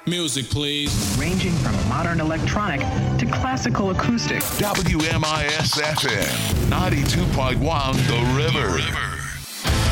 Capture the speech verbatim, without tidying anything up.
Music, please. Ranging from modern electronic to classical acoustic. W M I S F M ninety-two point one The River. The River.